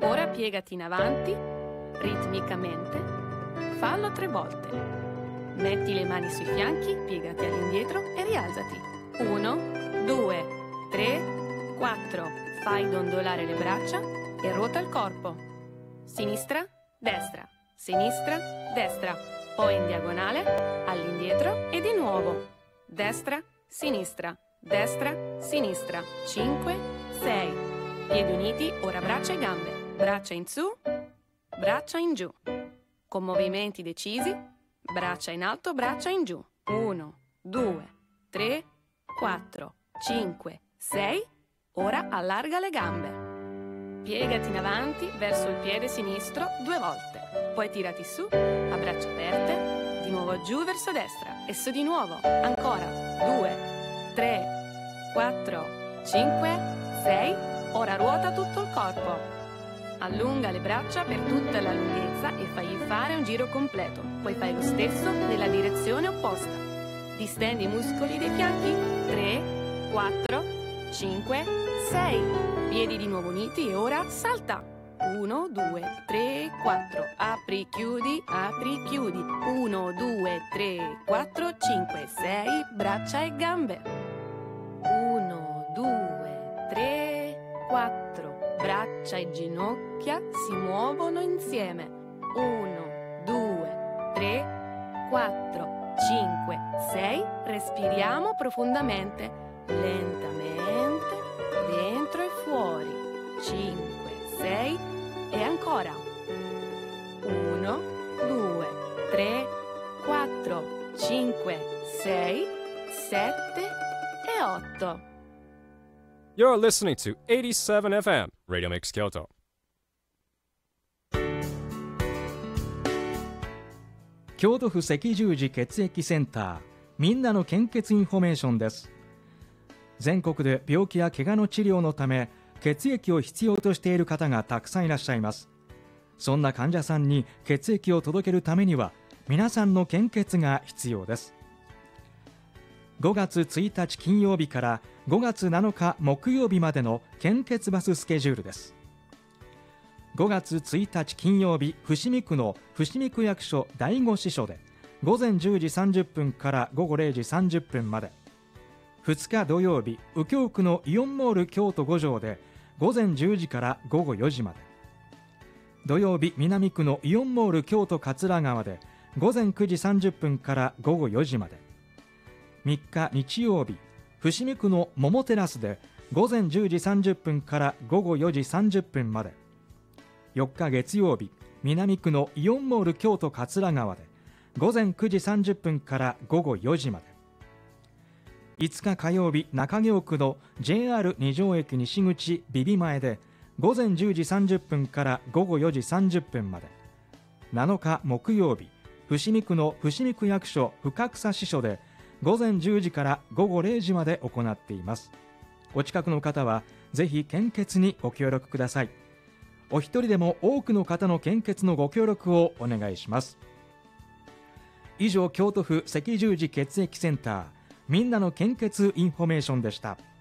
Ora piegati in avanti, ritmicamente, fallo 3 volte. Metti le mani sui fianchi, piegati all'indietro e rialzati. 1, 2, 3, 4. Fai dondolare le braccia e ruota il corpo. Sinistra, destra, sinistra, destra. Poi in diagonale, all'indietro e di nuovo. Destra, sinistra, destra, sinistra. 5, 6. Piedi uniti, ora braccia e gambe. Braccia in su, braccia in giù. Con movimenti decisi, braccia in alto, braccia in giù. 1, 2, 3, 4, 5, 6. Ora allarga le gambe. Piegati in avanti verso il piede sinistro 2 volte. Poi tirati su, a braccia aperte, di nuovo giù verso destra e su di nuovo. Ancora. 2, 3, 4, 5, 6. Ora ruota tutto il corpo. Allunga le braccia per tutta la lunghezza e fagli fare un giro completo. Poi fai lo stesso nella direzione opposta. Distendi i muscoli dei fianchi. 3, 4, 5, 6. Piedi di nuovo uniti e ora salta. 1, 2, 3, 4. Apri, chiudi, 1, 2, 3, 4, 5, 6. Braccia e gambe. 1, 2, 3, 4. Braccia e ginocchia si muovono insieme. 1, 2, 3, 4, 5, 6. Respiriamo profondamente, lentamente, dentro e fuori. 5, 6 e ancora. 1, 2, 3, 4, 5, 6, 7 e 8. You're listening to 87 FM, Radio Mix Kyoto. 京都府赤十字血液センター、みんなの献血インフォメーションです。全国で病気や怪我の治療のため血液を必要としている方がたくさんいらっしゃいます。そんな患者さんに血液を届けるためには皆さんの献血が必要です。5月1日金曜日から5月7日木曜日までの献血バススケジュールです。5月1日金曜日、伏見区の伏見区役所第5支所で午前10時30分から午後0時30分まで。2日土曜日、右京区のイオンモール京都5条で午前10時から午後4時まで。土曜日、南区のイオンモール京都桂川で午前9時30分から午後4時まで。3日日曜日、伏見区の桃テラスで午前10時30分から午後4時30分まで。4日月曜日、南区のイオンモール京都桂川で午前9時30分から午後4時まで。5日火曜日、中京区の JR 二条駅西口ビビ前で午前10時30分から午後4時30分まで。7日木曜日、伏見区の伏見区役所深草支所で午前10時から午後0時まで行っています。お近くの方はぜひ献血にご協力ください。お一人でも多くの方の献血のご協力をお願いします。以上、京都府赤十字血液センターみんなの献血インフォメーションでした。